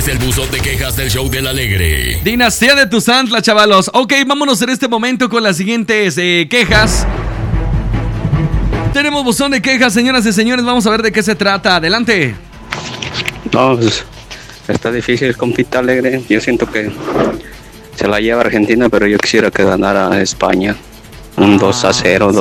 el buzón de quejas del show del alegre. Dinastía de Tuzantla, chavalos. Ok, vámonos en este momento con las siguientes quejas. Tenemos buzón de quejas, señoras y señores. Vamos a ver de qué se trata. Adelante. No, pues, está difícil, compita alegre. Yo siento que se la lleva Argentina, pero yo quisiera que ganara España. Un 2-0,